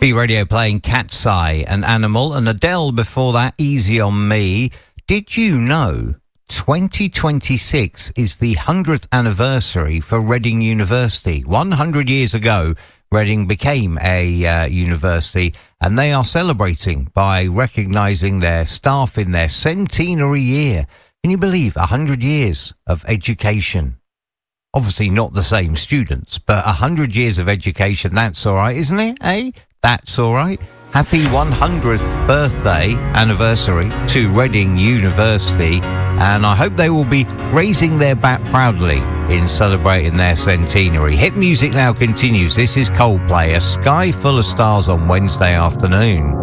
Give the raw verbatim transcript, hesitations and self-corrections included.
B Radio playing Cat's Eye and Animal, and Adele before that, Easy on Me. Did you know twenty twenty-six is the hundredth anniversary for Reading University? one hundred years ago, Reading became a uh, university, and they are celebrating by recognising their staff in their centenary year. Can you believe one hundred years of education? Obviously not the same students, but one hundred years of education, that's all right, isn't it, eh? That's all right. Happy one hundredth birthday anniversary to Reading University, and I hope they will be raising their bat proudly in celebrating their centenary. Hit music now continues. This is Coldplay, A Sky Full of Stars on Wednesday afternoon.